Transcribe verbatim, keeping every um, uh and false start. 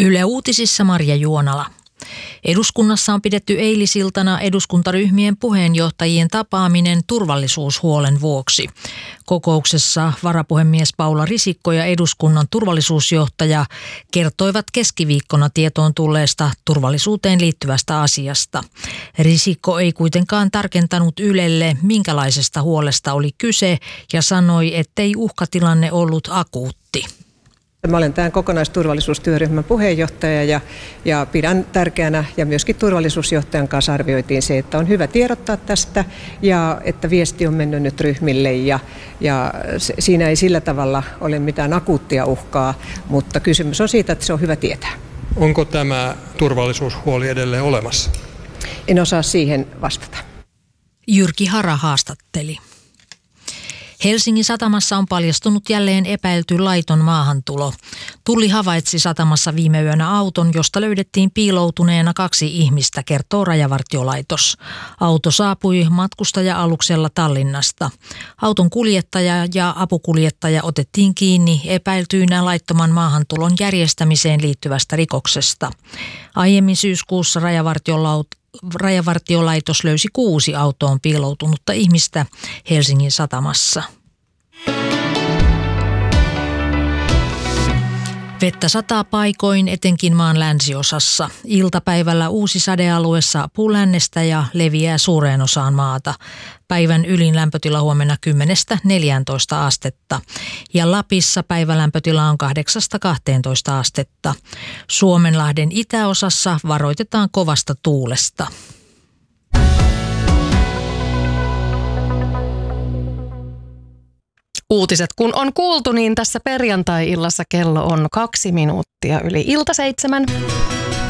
Yle Uutisissa Marja Juonala. Eduskunnassa on pidetty eilisiltana eduskuntaryhmien puheenjohtajien tapaaminen turvallisuushuolen vuoksi. Kokouksessa varapuhemies Paula Risikko ja eduskunnan turvallisuusjohtaja kertoivat keskiviikkona tietoon tulleesta turvallisuuteen liittyvästä asiasta. Risikko ei kuitenkaan tarkentanut Ylelle, minkälaisesta huolesta oli kyse, ja sanoi, ettei uhkatilanne ollut akuutti. Mä olen tämän kokonaisturvallisuustyöryhmän puheenjohtaja ja, ja pidän tärkeänä ja myöskin turvallisuusjohtajan kanssa arvioitiin se, että on hyvä tiedottaa tästä ja että viesti on mennyt nyt ryhmille ja, ja siinä ei sillä tavalla ole mitään akuuttia uhkaa, mutta kysymys on siitä, että se on hyvä tietää. Onko tämä turvallisuushuoli edelleen olemassa? En osaa siihen vastata. Jyrki Hara haastatteli. Helsingin satamassa on paljastunut jälleen epäilty laiton maahantulo. Tulli havaitsi satamassa viime yönä auton, josta löydettiin piiloutuneena kaksi ihmistä, kertoo Rajavartiolaitos. Auto saapui matkustaja-aluksella Tallinnasta. Auton kuljettaja ja apukuljettaja otettiin kiinni epäiltyinä laittoman maahantulon järjestämiseen liittyvästä rikoksesta. Aiemmin syyskuussa Rajavartiolaitos Rajavartiolaitos löysi kuusi autoon piiloutunutta ihmistä Helsingin satamassa. Vettä sataa paikoin, etenkin maan länsiosassa. Iltapäivällä uusi sadealue saapuu lännestä ja leviää suureen osaan maata. Päivän ylin lämpötila huomenna kymmenestä neljääntoista astetta. Ja Lapissa päivälämpötila on kahdeksasta kahteentoista astetta. Suomenlahden itäosassa varoitetaan kovasta tuulesta. Uutiset kun on kuultu, niin tässä perjantai-illassa kello on kaksi minuuttia yli ilta seitsemän.